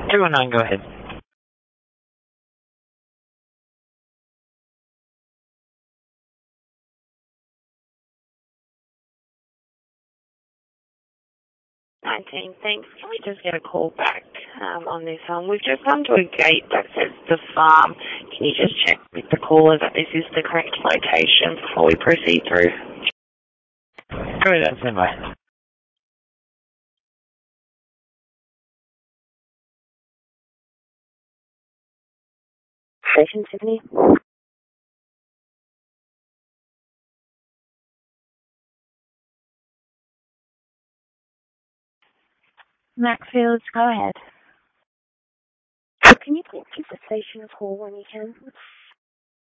219, go ahead. Thanks. Can we just get a call back on this one? We've just come to a gate that says the farm. Can you just check with the caller that this is the correct location before we proceed through? Go ahead, stand by. Station Tiffany. Maxfields, go ahead. Can you please give the station a call when you can?